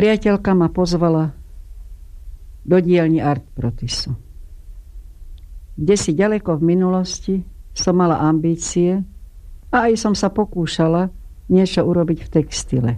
Priateľka ma pozvala do dielni Art Protisu. Kdesi ďaleko v minulosti som mala ambície a aj som sa pokúšala niečo urobiť v textile.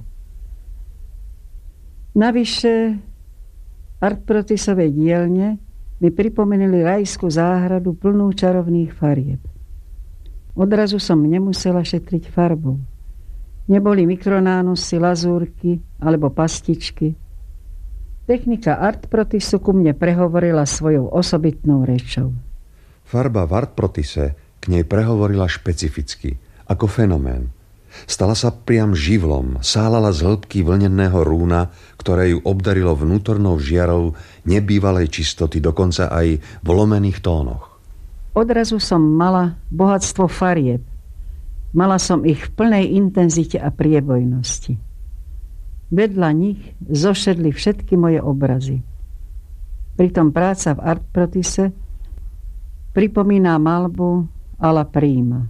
Navyše Art Protisovej dielne mi pripomenuli rajskú záhradu plnú čarovných farieb. Odrazu som nemusela šetriť farbou. Neboli mikronánusy, lazúrky alebo pastičky. Technika Art Protisu ku mne prehovorila svojou osobitnou rečou. Farba v Art Protise k nej prehovorila špecificky, ako fenomén. Stala sa priam živlom, sálala z hĺbky vlneného rúna, ktoré ju obdarilo vnútornou žiarou nebývalej čistoty, dokonca aj v lomených tónoch. Odrazu som mala bohatstvo farieb. Mala som ich v plnej intenzite a priebojnosti. Vedľa nich zošedli všetky moje obrazy. Pritom práca v Art Protise pripomína malbu a la prima.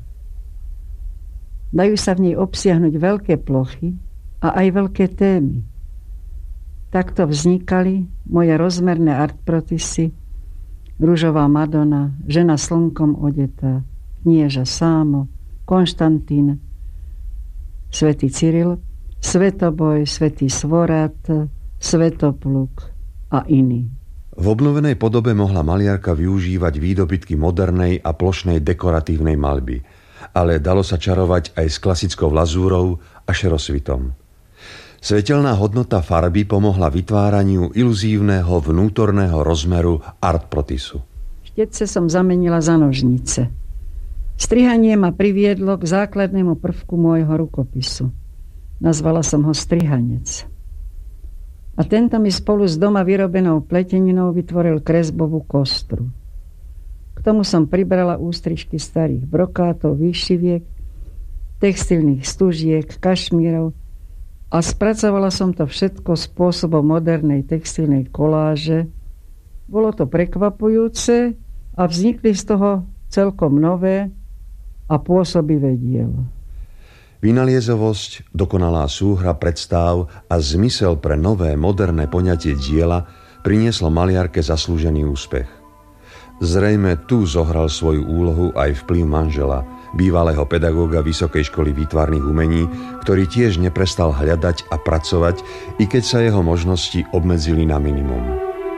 Dajú sa v nej obsiahnuť veľké plochy a aj veľké témy. Takto vznikali moje rozmerné Art Protisy: Ružová Madonna, Žena slnkom odetá, Knieža Sámo, Konštantín, Svätý Cyril, Svetoboj, Svätý Svorát, Svetopluk a iní. V obnovenej podobe mohla maliarka využívať výdobytky modernej a plošnej dekoratívnej maľby, ale dalo sa čarovať aj s klasickou lazúrou a šerosvitom. Svetelná hodnota farby pomohla vytváraniu iluzívneho vnútorného rozmeru Art Protisu. Štetce som zamenila za nožnice. Strihanie ma priviedlo k základnému prvku môjho rukopisu. Nazvala som ho strihanec. A tento mi spolu s doma vyrobenou pleteninou vytvoril kresbovú kostru. K tomu som pribrala ústrižky starých brokátov, výšiviek, textilných stužiek, kašmírov a spracovala som to všetko spôsobom modernej textilnej koláže. Bolo to prekvapujúce a vznikli z toho celkom nové a pôsobivé dielo. Vynaliezovosť, dokonalá súhra predstáv a zmysel pre nové, moderné poňatie diela prinieslo maliarke zaslúžený úspech. Zrejme tu zohral svoju úlohu aj vplyv manžela, bývalého pedagóga Vysokej školy výtvarných umení, ktorý tiež neprestal hľadať a pracovať, i keď sa jeho možnosti obmedzili na minimum.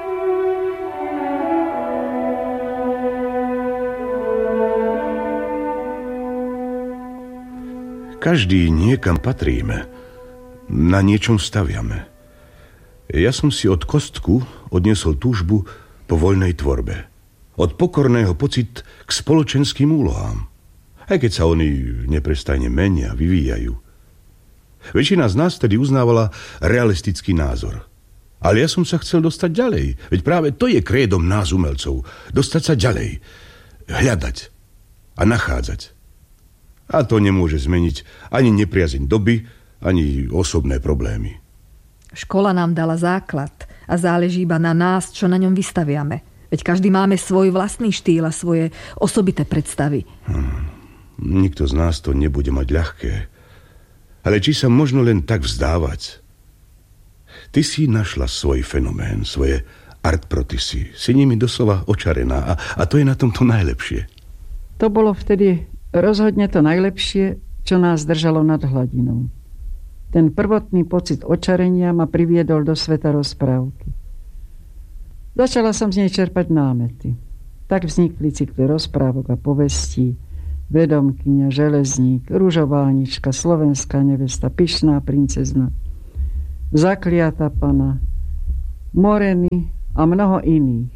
Každý niekam patríme, na niečom staviame. Ja som si od Kostku odniesol túžbu po voľnej tvorbe. Od pokorného pocit k spoločenským úlohám. Aj keď sa oni neprestajne menia, vyvíjajú. Väčšina z nás tedy uznávala realistický názor. Ale ja som sa chcel dostať ďalej. Veď práve to je krédom nás umelcov. Dostať sa ďalej. Hľadať a nachádzať. A to nemôže zmeniť ani nepriazeň doby, ani osobné problémy. Škola nám dala základ a záleží iba na nás, čo na ňom vystaviame. Veď každý máme svoj vlastný štýl a svoje osobité predstavy. Nikto z nás to nebude mať ľahké. Ale či sa možno len tak vzdávať? Ty si našla svoj fenomén, svoje Art Protisy. Si nimi doslova očarená a to je na tomto najlepšie. To bolo vtedy rozhodne to najlepšie, čo nás držalo nad hladinou. Ten prvotný pocit očarenia ma priviedol do sveta rozprávky. Začala som z nej čerpať námety. Tak vznikli cykly rozprávok a povestí: Vedomkyňa, Železník, Ružovánička, Slovenská nevesta, Pyšná princezna, Zakliatá pana, Moreny a mnoho iných.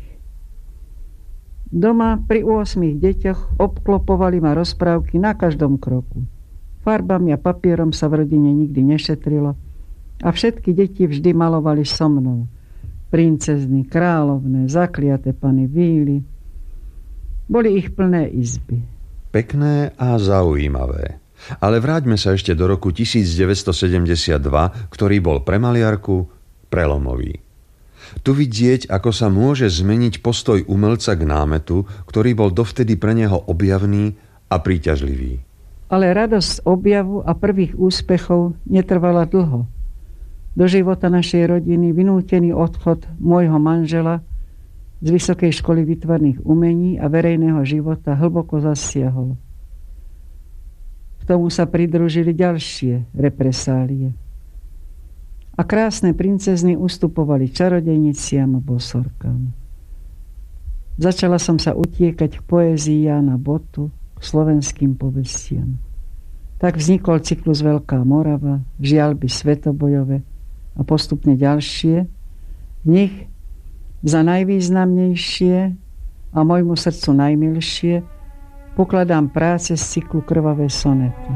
Doma pri 8 deťoch obklopovali ma rozprávky na každom kroku. Farbami a papierom sa v rodine nikdy nešetrilo a všetky deti vždy malovali so mnou. Princezny, kráľovné, zakliaté pany, víly. Boli ich plné izby. Pekné a zaujímavé. Ale vráťme sa ešte do roku 1972, ktorý bol pre maliarku prelomový. Tu vidieť, ako sa môže zmeniť postoj umelca k námetu, ktorý bol dovtedy pre neho objavný a príťažlivý. Ale radosť objavu a prvých úspechov netrvala dlho. do života našej rodiny vynútený odchod môjho manžela z Vysokej školy výtvarných umení a verejného života hlboko zasiahol. K tomu sa pridružili ďalšie represálie. A krásne princezny ustupovali čarodejniciam a bosorkám. Začala som sa utiekať k poézii Jána Botu, k slovenským povestiam. Tak vznikol cyklus Veľká Morava, Žiaľby svetobojové a postupne ďalšie. V nich za najvýznamnejšie a môjmu srdcu najmilšie pokladám práce z cyklu Krvavé sonety.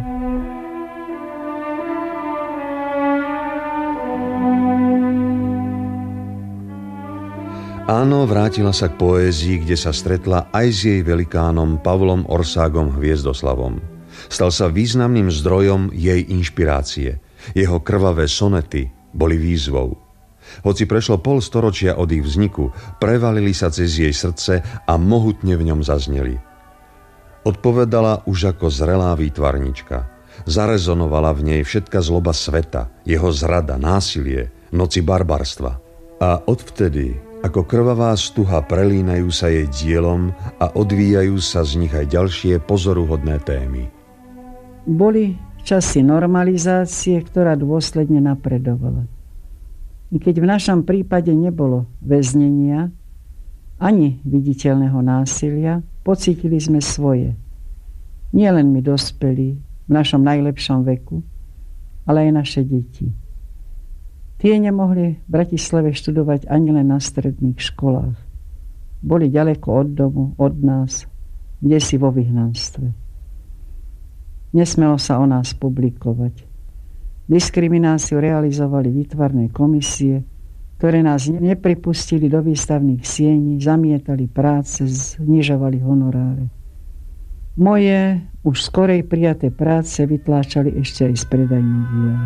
Áno, vrátila sa k poézii, kde sa stretla aj s jej velikánom Pavlom Orságom Hviezdoslavom. Stal sa významným zdrojom jej inšpirácie. Jeho krvavé sonety boli výzvou. Hoci prešlo pol storočia od ich vzniku, prevalili sa cez jej srdce a mohutne v ňom zazneli. Odpovedala už ako zrelá výtvarnička. Zarezonovala v nej všetka zloba sveta, jeho zrada, násilie, noci barbarstva. A odvtedy, ako krvavá stuha, prelínajú sa jej dielom a odvíjajú sa z nich aj ďalšie pozoruhodné témy. Boli časy normalizácie, ktorá dôsledne napredovala. I keď v našom prípade nebolo väznenia ani viditeľného násilia, pocítili sme svoje. Nie len my dospelí v našom najlepšom veku, ale aj naše deti. Tie nemohli v Bratislave študovať ani len na stredných školách. Boli ďaleko od domu, od nás, kdesi vo vyhnanstve. Nesmelo sa o nás publikovať. Diskrimináciu realizovali výtvarné komisie, ktoré nás nepripustili do výstavných siení, zamietali práce, znižovali honoráre. Moje už skorej prijaté práce vytláčali ešte aj z predajných diel.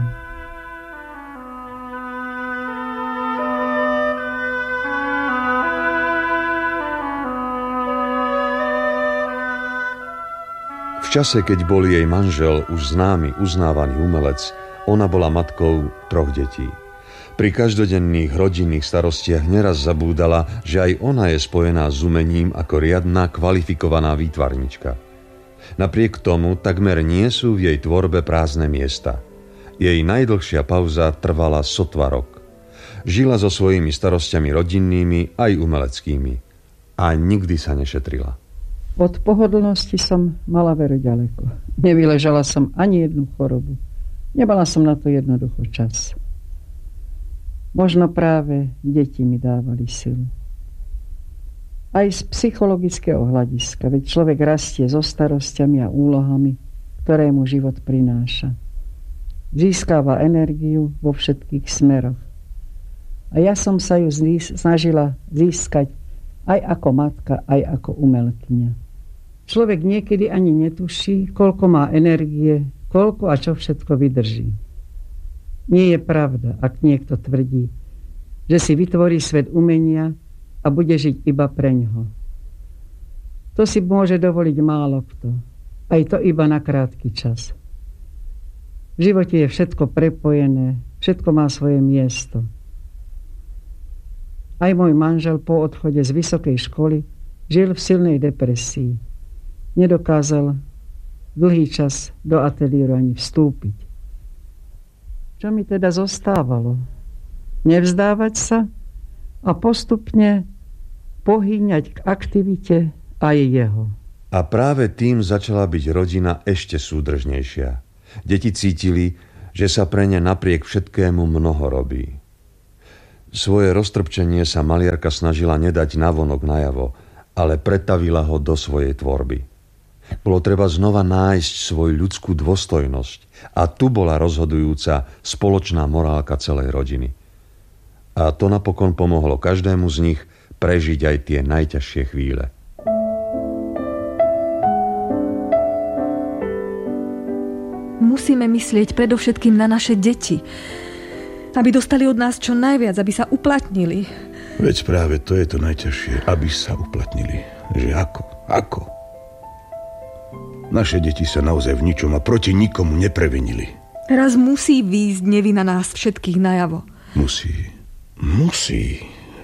V čase, keď bol jej manžel už známy, uznávaný umelec, ona bola matkou 3 detí. Pri každodenných rodinných starostiach neraz zabúdala, že aj ona je spojená s umením ako riadna, kvalifikovaná výtvarnička. Napriek tomu takmer nie sú v jej tvorbe prázdne miesta. Jej najdlhšia pauza trvala sotva rok. Žila so svojimi starostiami rodinnými aj umeleckými. A nikdy sa nešetrila. Od pohodlnosti som mala veru ďaleko. Nevyležala som ani jednu chorobu. Nemala som na to jednoducho čas. Možno práve deti mi dávali silu. Aj z psychologického hľadiska, veď človek rastie so starosťami a úlohami, ktoré mu život prináša. Získava energiu vo všetkých smeroch. A ja som sa ju snažila získať aj ako matka, aj ako umelkyňa. Človek niekedy ani netuší, koľko má energie, koľko a čo všetko vydrží. Nie je pravda, ak niekto tvrdí, že si vytvorí svet umenia a bude žiť iba preňho. To si môže dovoliť málo kto. Aj to iba na krátky čas. V živote je všetko prepojené, všetko má svoje miesto. Aj môj manžel po odchode z vysokej školy žil v silnej depresii. Nedokázal dlhý čas do ateliéru ani vstúpiť. Čo mi teda zostávalo? Nevzdávať sa a postupne pohýňať k aktivite aj jeho. A práve tým začala byť rodina ešte súdržnejšia. Deti cítili, že sa pre ne napriek všetkému mnoho robí. Svoje roztrpčenie sa maliarka snažila nedať navonok najavo, ale pretavila ho do svojej tvorby. Bolo treba znova nájsť svoju ľudskú dôstojnosť a tu bola rozhodujúca spoločná morálka celej rodiny. A to napokon pomohlo každému z nich prežiť aj tie najťažšie chvíle. Musíme myslieť predovšetkým na naše deti, aby dostali od nás čo najviac, aby sa uplatnili. Veď práve to je to najťažšie, aby sa uplatnili. Že ako? Naše deti sa naozaj v ničom a proti nikomu neprevinili. Raz musí výjsť nevina nás všetkých najavo. Musí.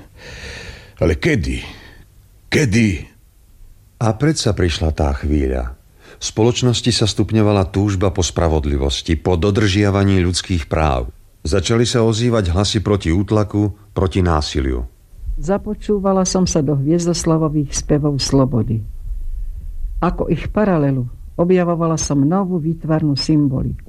Ale kedy? Kedy? A predsa prišla tá chvíľa. V spoločnosti sa stupňovala túžba po spravodlivosti, po dodržiavaní ľudských práv. Začali sa ozývať hlasy proti útlaku, proti násiliu. Započúvala som sa do hviezdoslavových spevov slobody. Ako ich paralelu objavovala som novú výtvarnú symboliku.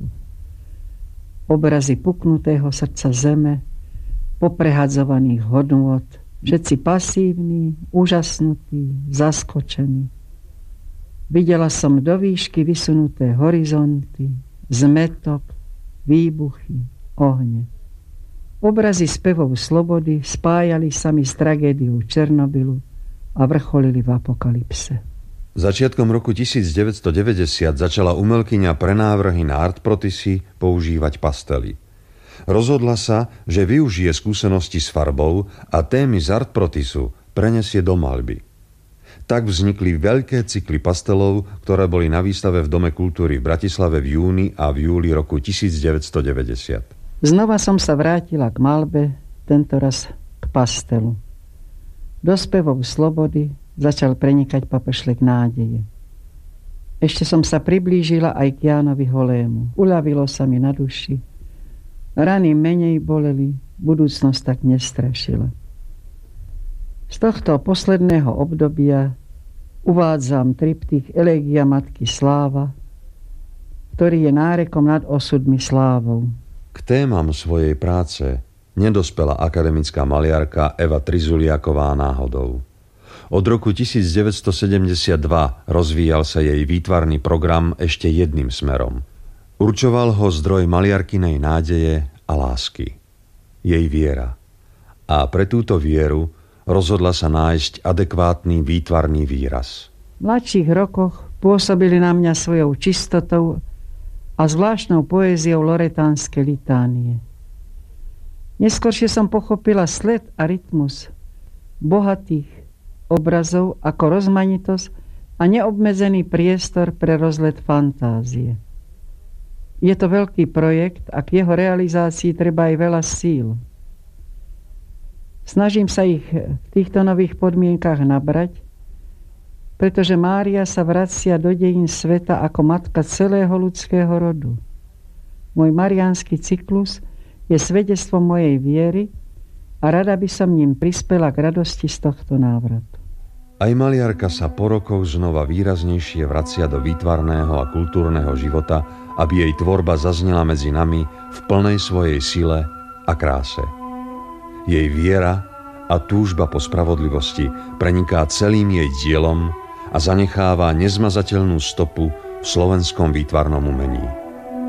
Obrazy puknutého srdca zeme, poprehadzovaných hodnôt, všetci pasívni, úžasnutí, zaskočení. Videla som do výšky vysunuté horizonty, zmetok, výbuchy, ohne. Obrazy spevov slobody spájali sa mi s tragédiou Černobylu a vrcholili v apokalypse. Začiatkom roku 1990 začala umelkyňa pre návrhy na artprotisy používať pastely. Rozhodla sa, že využije skúsenosti s farbou a témy z artprotisu prenesie do maľby. Tak vznikli veľké cykly pastelov, ktoré boli na výstave v Dome kultúry v Bratislave v júni a v júli roku 1990. Znova som sa vrátila k maľbe, tentoraz k pastelu. Do spevov slobody začal prenikať papršlek nádeje. Ešte som sa priblížila aj k Jánovi Holému. Uľavilo sa mi na duši. Rany menej boleli, budúcnosť tak nestrašila. Z tohto posledného obdobia uvádzam triptych Elégia Matky Sláva, ktorý je nárekom nad osudmi slávou. K témam svojej práce nedospela akademická maliarka Eva Trizuliaková náhodou. Od roku 1972 rozvíjal sa jej výtvarný program ešte jedným smerom. Určoval ho zdroj maliarkinej nádeje a lásky. Jej viera. A pre túto vieru rozhodla sa nájsť adekvátny výtvarný výraz. V mladších rokoch pôsobili na mňa svojou čistotou a zvláštnou poéziou loretánske litánie. Neskôršie som pochopila sled a rytmus bohatých obrazov ako rozmanitosť a neobmedzený priestor pre rozlet fantázie. Je to veľký projekt a k jeho realizácii treba aj veľa síl. Snažím sa ich v týchto nových podmienkach nabrať, pretože Mária sa vracia do dejín sveta ako matka celého ľudského rodu. Môj mariánsky cyklus je svedectvom mojej viery a rada by som ním prispela k radosti z tohto návratu. Aj maliarka sa po rokoch znova výraznejšie vracia do výtvarného a kultúrneho života, aby jej tvorba zaznela medzi nami v plnej svojej sile a kráse. Jej viera a túžba po spravodlivosti preniká celým jej dielom a zanecháva nezmazateľnú stopu v slovenskom výtvarnom umení.